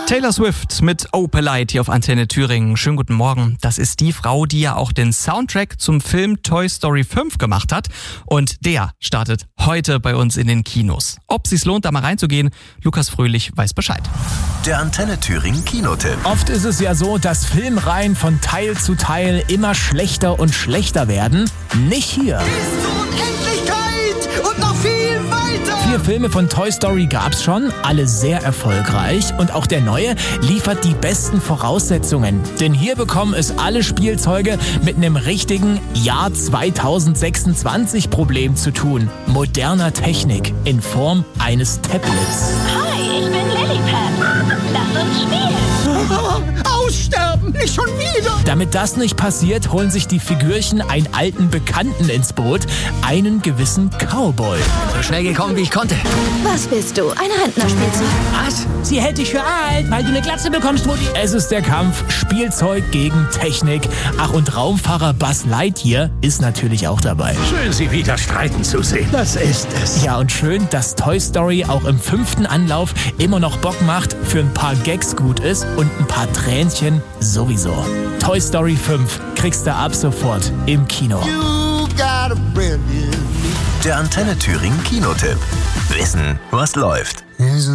Taylor Swift mit Opalite hier auf Antenne Thüringen. Schönen guten Morgen. Das ist die Frau, die ja auch den Soundtrack zum Film Toy Story 5 gemacht hat. Und der startet heute bei uns in den Kinos. Ob es sich lohnt, da mal reinzugehen, Lukas Fröhlich weiß Bescheid. Der Antenne Thüringen Kinotipp. Oft ist es ja so, dass Filmreihen von Teil zu Teil immer schlechter und schlechter werden. Nicht hier. Bis zur Unendlichkeit und noch viel weiter. 4 Filme von Toy Story gab's schon, alle sehr erfolgreich. Und auch der neue liefert die besten Voraussetzungen. Denn hier bekommen es alle Spielzeuge mit einem richtigen Jahr 2026 Problem zu tun. Moderner Technik in Form eines Tablets. Hi, ich bin Lilliput. Lass uns spielen. Aussterben, nicht schon wieder. Damit das nicht passiert, holen sich die Figürchen einen alten Bekannten ins Boot, einen gewissen Cowboy. So schnell gekommen, wie ich konnte. Was bist du? Ein Rentnerspielzeug? Was? Sie hält dich für alt, weil du eine Glatze bekommst, Mutti. Es ist der Kampf Spielzeug gegen Technik. Ach, und Raumfahrer Buzz Lightyear ist natürlich auch dabei. Schön, Sie wieder streiten zu sehen. Das ist es. Ja, und schön, dass Toy Story auch im 5. Anlauf immer noch Bock macht, für ein paar Gags gut ist und ein paar Tränchen sowieso. Toy Story 5 kriegst du ab sofort im Kino. Der Antenne Thüringen Kinotipp. Wissen, was läuft.